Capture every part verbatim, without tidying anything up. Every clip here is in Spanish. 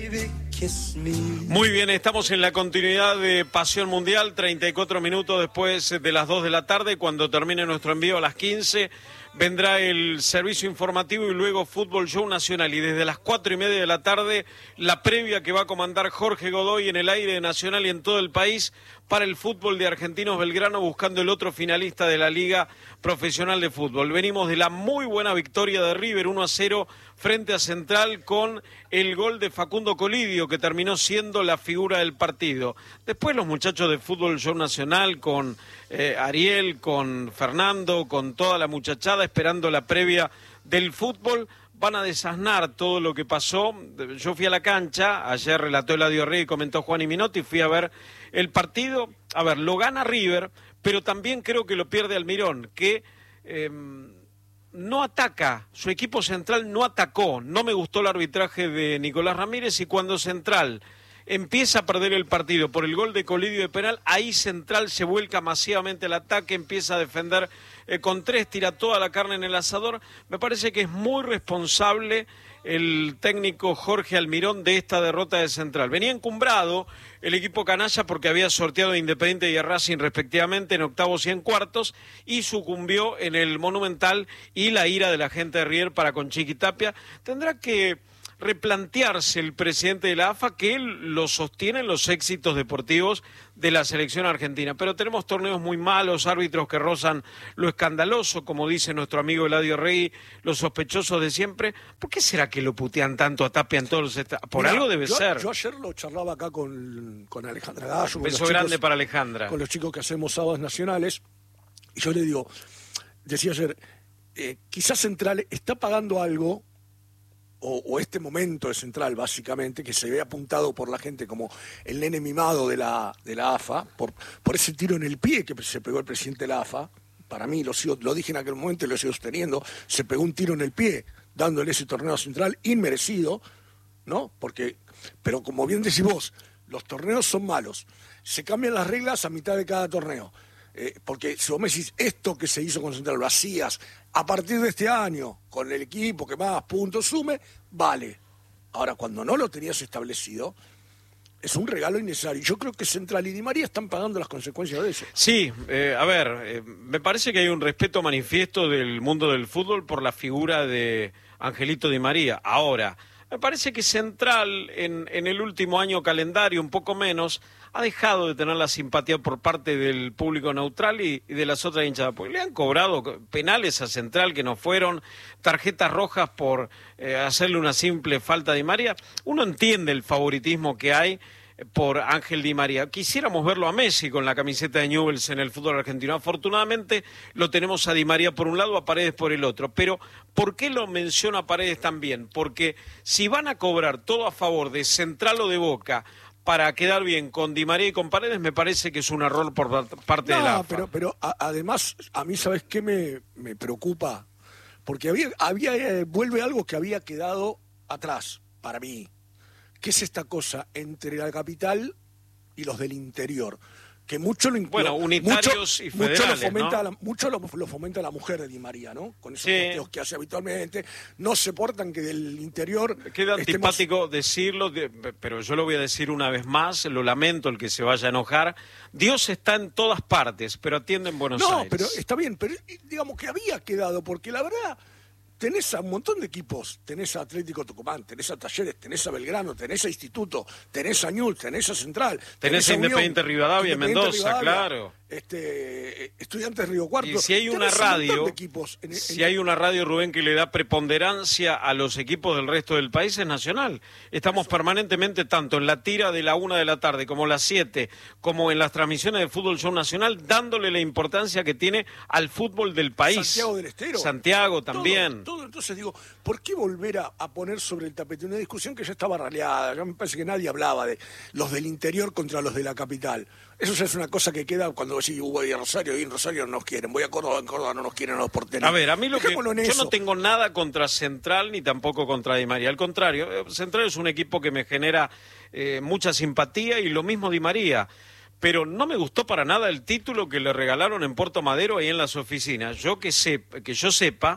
Muy bien, estamos en la continuidad de Pasión Mundial, treinta y cuatro minutos después de las dos de la tarde, cuando termine nuestro envío a las quince, vendrá el servicio informativo y luego Fútbol Show Nacional, y desde las cuatro y media de la tarde, la previa que va a comandar Jorge Godoy en el aire de Nacional y en todo el país para el fútbol de Argentinos Belgrano, buscando el otro finalista de la Liga Profesional de Fútbol. Venimos de la muy buena victoria de River uno a cero frente a Central, con el gol de Facundo Colidio, que terminó siendo la figura del partido. Después los muchachos de Fútbol Show Nacional, con eh, Ariel, con Fernando, con toda la muchachada, esperando la previa del fútbol, van a desasnar todo lo que pasó. Yo fui a la cancha, ayer relató Eladio Rey y comentó Juan y Minotti, fui a ver el partido. A ver, lo gana River, pero también creo que lo pierde Almirón, que eh, no ataca, su equipo Central no atacó. No me gustó el arbitraje de Nicolás Ramírez, y cuando Central empieza a perder el partido por el gol de Colidio de penal, ahí Central se vuelca masivamente al ataque, empieza a defender eh, con tres, tira toda la carne en el asador. Me parece que es muy responsable el técnico Jorge Almirón de esta derrota de Central. Venía encumbrado el equipo canalla porque había sorteado a Independiente y a Racing respectivamente en octavos y en cuartos, y sucumbió en el Monumental, y la ira de la gente de River para con Chiqui Tapia. Tendrá que replantearse el presidente de la A F A, que él lo sostiene en los éxitos deportivos de la selección argentina, pero tenemos torneos muy malos, árbitros que rozan lo escandaloso, como dice nuestro amigo Eladio Rey, los sospechosos de siempre. ¿Por qué será que lo putean tanto a Tapia en todos los est- Por Mirá, algo debe yo, ser. Yo ayer lo charlaba acá con, con Alejandra Gallo. Un beso grande chicos, para Alejandra. Con los chicos que hacemos sábados nacionales, y yo le digo, decía ayer, eh, quizás Central está pagando algo, O, o este momento de Central, básicamente, que se ve apuntado por la gente como el nene mimado de la, de la A F A, por, por ese tiro en el pie que se pegó el presidente de la A F A. Para mí, lo, sigo, lo dije en aquel momento y lo sigo sosteniendo, se pegó un tiro en el pie, dándole ese torneo a Central, inmerecido, ¿no? Porque, pero como bien decís vos, los torneos son malos, se cambian las reglas a mitad de cada torneo. Eh, porque si vos me decís esto que se hizo con Central, lo hacías a partir de este año, con el equipo que más puntos sume, vale. Ahora, cuando no lo tenías establecido, es un regalo innecesario. Yo creo que Central y Di María están pagando las consecuencias de eso. Sí, eh, a ver, eh, me parece que hay un respeto manifiesto del mundo del fútbol por la figura de Angelito Di María. Ahora, me parece que Central en, en el último año calendario, un poco menos, ha dejado de tener la simpatía por parte del público neutral y, y de las otras hinchadas, porque le han cobrado penales a Central que no fueron, tarjetas rojas por eh, hacerle una simple falta a Di María. Uno entiende el favoritismo que hay por Ángel Di María. Quisiéramos verlo a Messi con la camiseta de Newell's en el fútbol argentino. Afortunadamente lo tenemos a Di María por un lado, a Paredes por el otro. Pero ¿por qué lo menciona Paredes también? Porque si van a cobrar todo a favor de Central o de Boca para quedar bien con Di María y con Paredes, me parece que es un error por parte no, de la A F A. pero, pero a, además, a mí, ¿sabes qué me, me preocupa? Porque había, había eh, vuelve algo que había quedado atrás, para mí. ¿Qué es esta cosa entre la capital y los del interior? Que mucho lo Bueno, unitarios mucho, y federales, mucho lo fomenta, ¿no? la, mucho lo, lo fomenta la mujer de Di María, ¿no? Con esos Sí. posteos que hace habitualmente. No se portan que del interior... Queda estemos... antipático decirlo, de, pero yo lo voy a decir una vez más, lo lamento el que se vaya a enojar. Dios está en todas partes, pero atiende en Buenos no, Aires. No, pero está bien, pero digamos que había quedado, porque la verdad... Tenés a un montón de equipos, tenés a Atlético Tucumán, tenés a Talleres, tenés a Belgrano, tenés a Instituto, tenés a Newell's, tenés a Central. Tenés, tenés a Independiente Unión, Rivadavia en Mendoza, Rivadavia, claro. Este, Estudiantes Río Cuarto. Y si hay una tenés radio, un de equipos en, en... si hay una radio, Rubén, que le da preponderancia a los equipos del resto del país, es Nacional. Estamos Eso. permanentemente tanto en la tira de la una de la tarde como las siete, como en las transmisiones de Fútbol Show Nacional, dándole la importancia que tiene al fútbol del país. Santiago del Estero. Santiago también. Todo, todo. Entonces digo, ¿por qué volver a, a poner sobre el tapete una discusión que ya estaba raleada? Ya me parece que nadie hablaba de los del interior contra los de la capital. Eso ya es una cosa que queda cuando decís, voy a Rosario y en Rosario no nos quieren, voy a Córdoba, en Córdoba no nos quieren los porteños. A ver, a mí lo que yo eso. no tengo nada contra Central ni tampoco contra Di María. Al contrario, Central es un equipo que me genera eh, mucha simpatía y lo mismo Di María. Pero no me gustó para nada el título que le regalaron en Puerto Madero ahí en las oficinas. Yo que, sep- que yo sepa,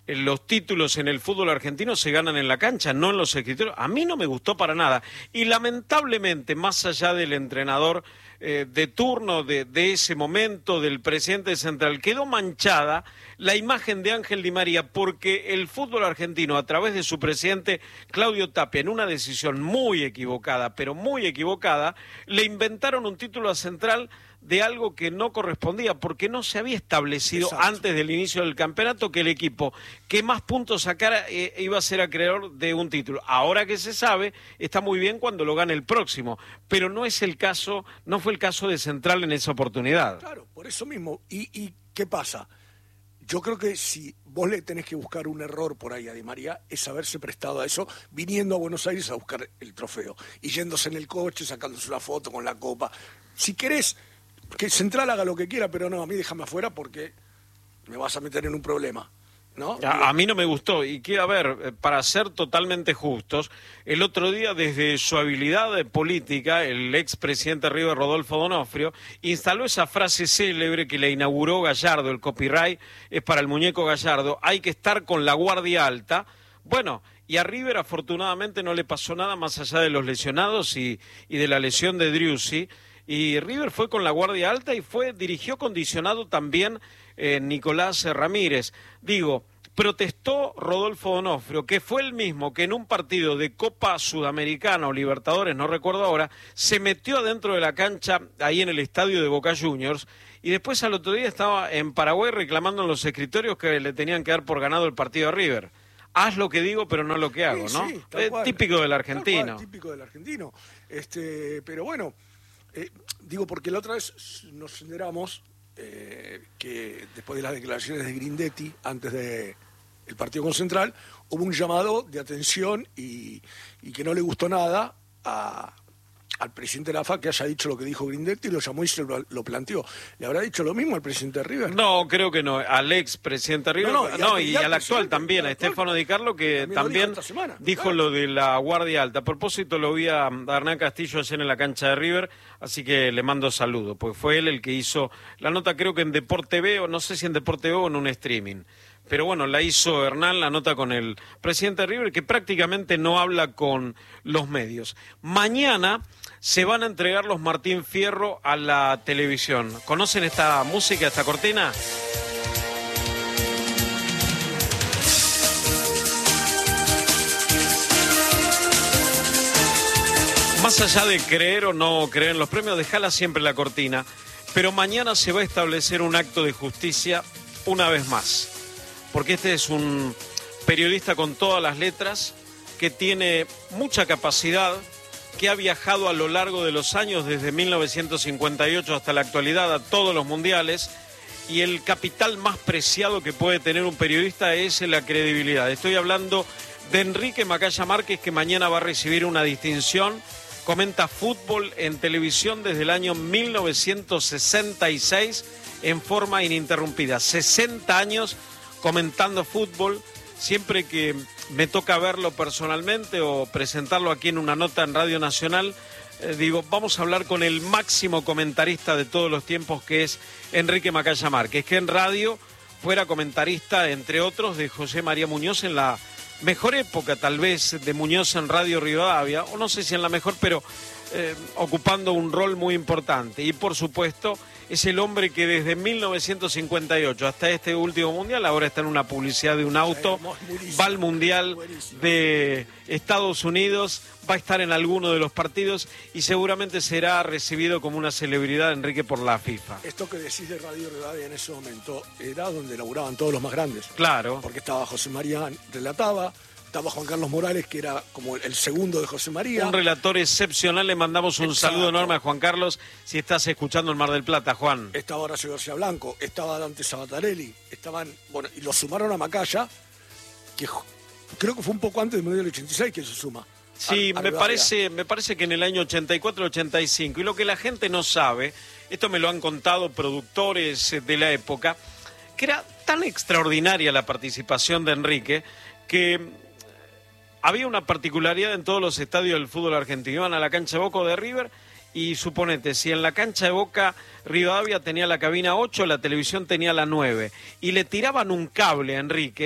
los títulos en el fútbol argentino se ganan en la cancha, no en los escritorios. A mí no me gustó para nada. Y lamentablemente, más allá del entrenador eh, de turno, de, de ese momento, del presidente central, quedó manchada la imagen de Ángel Di María, porque el fútbol argentino, a través de su presidente Claudio Tapia, en una decisión muy equivocada, pero muy equivocada, le inventaron un título a Central de algo que no correspondía, porque no se había establecido Exacto. antes del inicio del campeonato que el equipo que más puntos sacara eh, iba a ser acreedor de un título. Ahora que se sabe, está muy bien cuando lo gane el próximo, pero no es el caso, no fue el caso de Central en esa oportunidad. Claro, por eso mismo. ¿Y, y qué pasa? Yo creo que si vos le tenés que buscar un error por ahí a Di María, es haberse prestado a eso, viniendo a Buenos Aires a buscar el trofeo, y yéndose en el coche, sacándose una foto con la copa. Si querés que Central haga lo que quiera, pero no, a mí déjame afuera porque me vas a meter en un problema, ¿no? A, a mí no me gustó, y quiero, a ver, para ser totalmente justos, el otro día, desde su habilidad política, el expresidente River, Rodolfo D'Onofrio, instaló esa frase célebre que le inauguró Gallardo, el copyright es para el muñeco Gallardo: hay que estar con la guardia alta. Bueno, y a River afortunadamente no le pasó nada más allá de los lesionados y, y de la lesión de Driussi. Y River fue con la guardia alta y fue dirigió condicionado también eh, Nicolás Ramírez. Digo, protestó Rodolfo D'Onofrio, que fue el mismo que en un partido de Copa Sudamericana o Libertadores, no recuerdo ahora, se metió adentro de la cancha ahí en el estadio de Boca Juniors, y después al otro día estaba en Paraguay reclamando en los escritorios que le tenían que dar por ganado el partido a River. Haz lo que digo, pero no lo que hago, Sí, ¿no? sí, tal Eh, cual. típico del Tal argentino. cual, típico del argentino. Este, pero bueno, eh, digo, porque la otra vez nos enteramos eh, que después de las declaraciones de Grindetti, antes de el partido con Central, hubo un llamado de atención y, y que no le gustó nada a, al presidente de la A F A que haya dicho lo que dijo Grindetti, lo llamó y se lo, lo planteó. ¿Le habrá dicho lo mismo al presidente de River? No, creo que no. Al ex presidente River, No, no, no, y al- y, y al al actual presidente, también, y a al actual. Estefano Di Carlo, que También lo también dijo esta semana, dijo claro. lo de la guardia alta. A propósito, lo vi a Hernán Castillo ayer en la cancha de River, así que le mando saludos, porque fue él el que hizo la nota, creo que en Deporte B, o no sé si en Deporte B o en un streaming. Pero bueno, la hizo Hernán, la nota con el presidente de River, que prácticamente no habla con los medios. Mañana se van a entregar los Martín Fierro a la televisión. ¿Conocen esta música, esta cortina? Más allá de creer o no creer en los premios, dejala siempre la cortina. Pero mañana se va a establecer un acto de justicia una vez más. Porque este es un periodista con todas las letras, que tiene mucha capacidad, que ha viajado a lo largo de los años, desde mil novecientos cincuenta y ocho hasta la actualidad, a todos los mundiales, y el capital más preciado que puede tener un periodista es la credibilidad. Estoy hablando de Enrique Macaya Márquez, que mañana va a recibir una distinción. Comenta fútbol en televisión desde el año mil novecientos sesenta y seis en forma ininterrumpida. sesenta años comentando fútbol. Siempre que me toca verlo personalmente o presentarlo aquí en una nota en Radio Nacional, eh, digo, vamos a hablar con el máximo comentarista de todos los tiempos, que es Enrique Macaya Márquez, que en radio fuera comentarista, entre otros, de José María Muñoz en la mejor época, tal vez, de Muñoz en Radio Rivadavia, o no sé si en la mejor, pero eh, ocupando un rol muy importante. Y por supuesto, es el hombre que desde mil novecientos cincuenta y ocho hasta este último mundial, ahora está en una publicidad de un auto, va al mundial de Estados Unidos, va a estar en alguno de los partidos y seguramente será recibido como una celebridad, Enrique, por la FIFA. Esto que decís de Radio Rivadavia en ese momento era donde laburaban todos los más grandes. Claro. Porque estaba José María, relataba, estaba Juan Carlos Morales, que era como el segundo de José María. Un relator excepcional, le mandamos un Exacto. saludo enorme a Juan Carlos, si estás escuchando en Mar del Plata, Juan. Estaba Horacio García Blanco, estaba Dante Sabatarelli, estaban, bueno, y lo sumaron a Macaya, que ju- creo que fue un poco antes del Mundial del ochenta y seis que se suma. Sí, a- a me Rivadavia. parece, me parece que en el año ochenta y cuatro ochenta y cinco, y lo que la gente no sabe, esto me lo han contado productores eh, de la época, que era tan extraordinaria la participación de Enrique, que había una particularidad en todos los estadios del fútbol argentino. Iban a la cancha de Boca o de River y suponete, si en la cancha de Boca Rivadavia tenía la cabina ocho, la televisión tenía la nueve, y le tiraban un cable a Enrique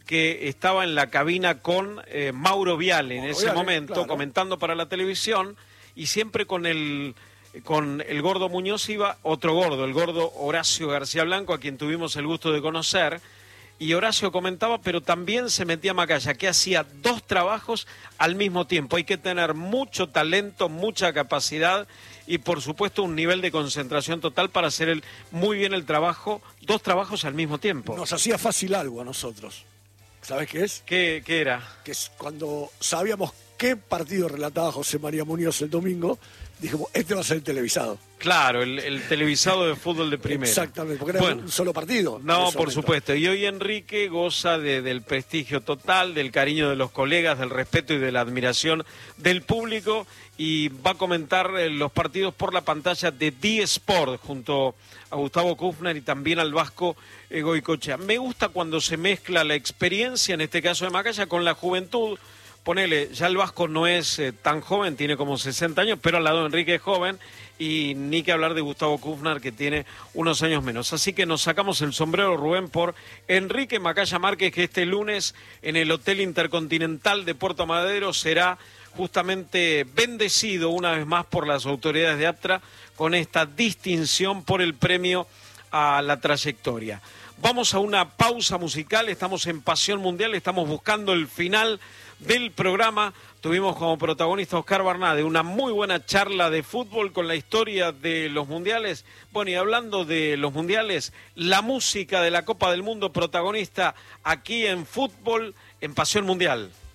que estaba en la cabina con eh, Mauro Viale en Mauro ese Viale, momento, claro. comentando para la televisión, y siempre con el, con el Gordo Muñoz iba otro gordo, el gordo Horacio García Blanco, a quien tuvimos el gusto de conocer. Y Horacio comentaba, pero también se metía Macaya, que hacía dos trabajos al mismo tiempo. Hay que tener mucho talento, mucha capacidad y, por supuesto, un nivel de concentración total para hacer el, muy bien el trabajo, dos trabajos al mismo tiempo. Nos hacía fácil algo a nosotros. ¿Sabes qué es? ¿Qué, qué era? Que es cuando sabíamos qué partido relataba José María Muñoz el domingo, dijimos, este va a ser el televisado. Claro, el, el televisado de fútbol de primera. Exactamente, porque era bueno, un solo partido. No, por supuesto. Y hoy Enrique goza de, del prestigio total, del cariño de los colegas, del respeto y de la admiración del público, y va a comentar eh, los partidos por la pantalla de D-Sport junto a Gustavo Kufner y también al vasco eh, Goicoechea. Me gusta cuando se mezcla la experiencia, en este caso de Macaya, con la juventud. Ponele, ya el vasco no es eh, tan joven, tiene como sesenta años, pero al lado de Enrique es joven, y ni que hablar de Gustavo Kufner, que tiene unos años menos. Así que nos sacamos el sombrero, Rubén, por Enrique Macaya Márquez, que este lunes en el Hotel Intercontinental de Puerto Madero será justamente bendecido una vez más por las autoridades de APTRA con esta distinción por el premio a la trayectoria. Vamos a una pausa musical, estamos en Pasión Mundial, estamos buscando el final del programa. Tuvimos como protagonista a Oscar Barnade, una muy buena charla de fútbol con la historia de los mundiales. Bueno, y hablando de los mundiales, la música de la Copa del Mundo protagonista aquí en Fútbol en Pasión Mundial.